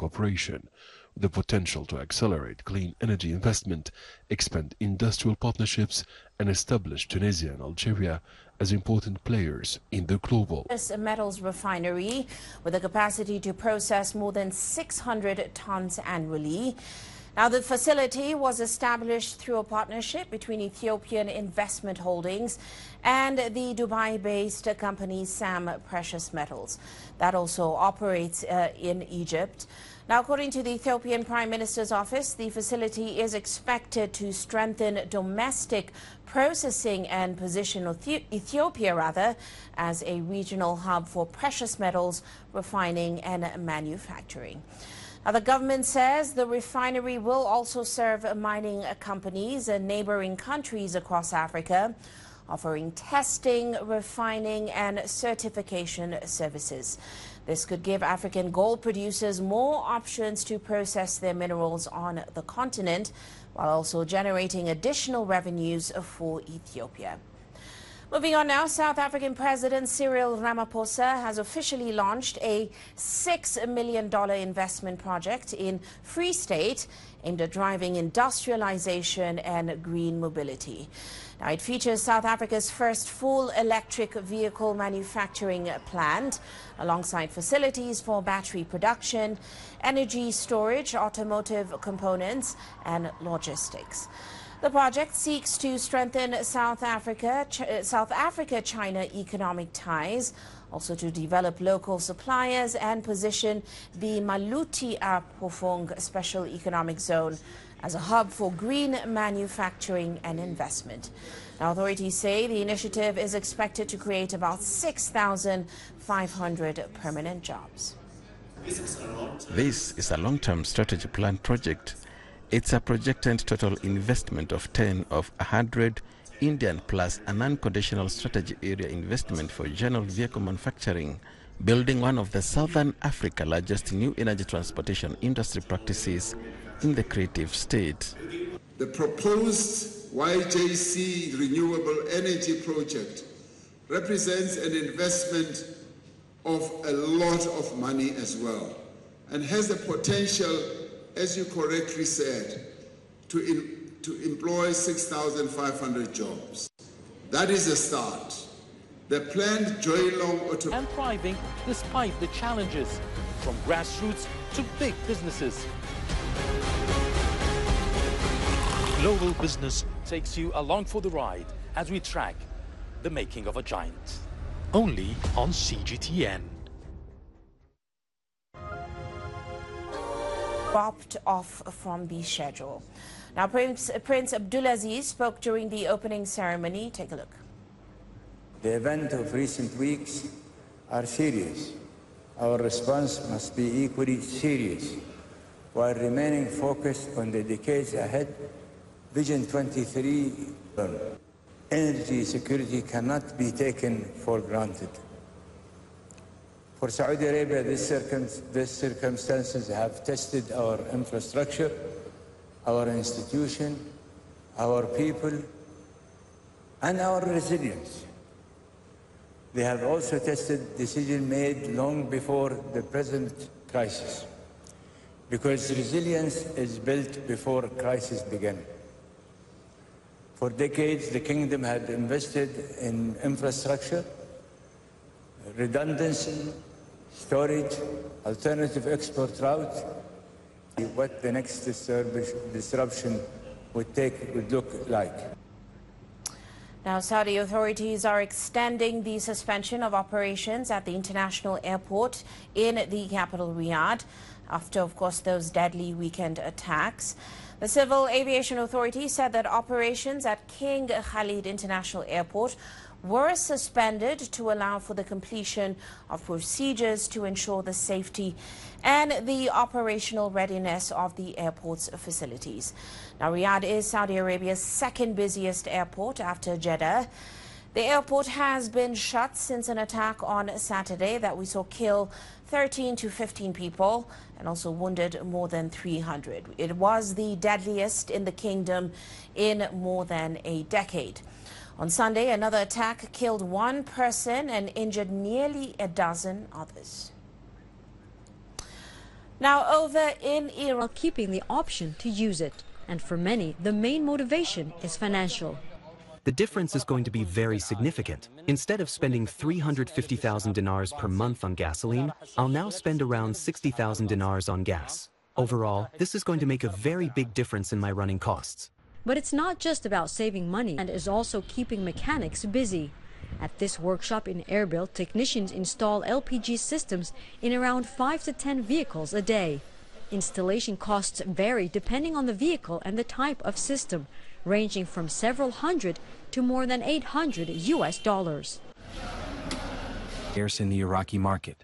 cooperation, with the potential to accelerate clean energy investment, expand industrial partnerships, and establish Tunisia and Algeria as important players in the global metals refinery with a capacity to process more than 600 tons annually. Now, the facility was established through a partnership between Ethiopian Investment Holdings and the Dubai-based company SAM Precious Metals that also operates in Egypt. Now, according to the Ethiopian Prime Minister's office, the facility is expected to strengthen domestic processing and position Ethiopia as a regional hub for precious metals refining and manufacturing. Now, the government says the refinery will also serve mining companies in neighboring countries across Africa, offering testing, refining and certification services. This could give African gold producers more options to process their minerals on the continent, while also generating additional revenues for Ethiopia. Moving on now, South African President Cyril Ramaphosa has officially launched a $6 million investment project in Free State aimed at driving industrialization and green mobility. Now, it features South Africa's first full electric vehicle manufacturing plant, alongside facilities for battery production, energy storage, automotive components, and logistics. The project seeks to strengthen South Africa-China economic ties, also to develop local suppliers and position the Maluti-Apofong Special Economic Zone as a hub for green manufacturing and investment. Now, authorities say the initiative is expected to create about 6,500 permanent jobs. This is a long-term strategy plan project. It's a projected total investment of 100 Indian plus an unconditional strategy area investment for general vehicle manufacturing, building one of the Southern Africa's largest new energy transportation industry practices in the creative state. The proposed YJC renewable energy project represents an investment of a lot of money as well, and has the potential, as you correctly said, to employ 6,500 jobs. That is a start. The planned Joy Long Auto and thriving despite the challenges, from grassroots to big businesses. Global Business takes you along for the ride as we track the making of a giant. Only on CGTN. Dropped off from the schedule. Now, Prince Abdulaziz spoke during the opening ceremony. Take a look. The events of recent weeks are serious. Our response must be equally serious, while remaining focused on the decades ahead. Vision 23, energy security cannot be taken for granted. For Saudi Arabia, these circumstances have tested our infrastructure, our institution, our people, and our resilience. They have also tested decisions made long before the present crisis, because resilience is built before crisis began. For decades, the kingdom had invested in infrastructure, redundancy, storage, alternative export routes. What the next disruption would look like. Now, Saudi authorities are extending the suspension of operations at the international airport in the capital, Riyadh, after, of course, those deadly weekend attacks. The Civil Aviation Authority said that operations at King Khalid International Airport were suspended to allow for the completion of procedures to ensure the safety and the operational readiness of the airport's facilities. Now, Riyadh is Saudi Arabia's second busiest airport after Jeddah. The airport has been shut since an attack on Saturday that we saw kill 13 to 15 people and also wounded more than 300. It was the deadliest in the kingdom in more than a decade. On Sunday, another attack killed one person and injured nearly a dozen others. Now over in Iran, while keeping the option to use it. And for many, the main motivation is financial. The difference is going to be very significant. Instead of spending 350,000 dinars per month on gasoline, I'll now spend around 60,000 dinars on gas. Overall, this is going to make a very big difference in my running costs. But it's not just about saving money and is also keeping mechanics busy. At this workshop in Erbil, technicians install LPG systems in around 5 to 10 vehicles a day. Installation costs vary depending on the vehicle and the type of system, ranging from several hundred to more than $800 US. Scarce in the Iraqi market.